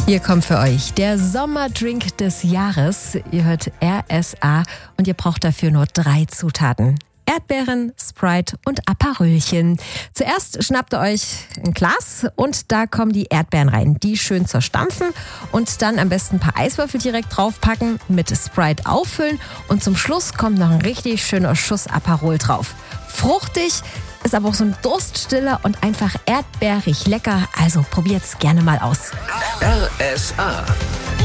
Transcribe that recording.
Hier kommt für euch der Sommerdrink des Jahres. Ihr hört RSA und ihr braucht dafür nur 3 Zutaten. Erdbeeren, Sprite und Aperölchen. Zuerst schnappt ihr euch ein Glas und da kommen die Erdbeeren rein. Die schön zerstampfen und dann am besten ein paar Eiswürfel direkt draufpacken, mit Sprite auffüllen und zum Schluss kommt noch ein richtig schöner Schuss Aperol drauf. Fruchtig, ist aber auch so ein Durststiller und einfach erdbeerig lecker. Also probiert's gerne mal aus. RSA